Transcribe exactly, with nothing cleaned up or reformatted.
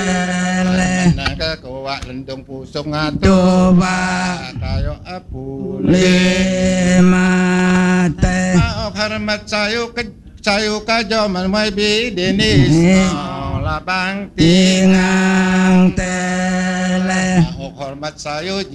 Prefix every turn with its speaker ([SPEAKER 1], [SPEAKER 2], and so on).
[SPEAKER 1] Naga kawak lendung pusung ngatu
[SPEAKER 2] Coba
[SPEAKER 1] kayo apu
[SPEAKER 2] limate
[SPEAKER 1] maaf hormat sayu ke sayu kajo manmai bidinis labang
[SPEAKER 2] tingang tele
[SPEAKER 1] maaf hormat sayu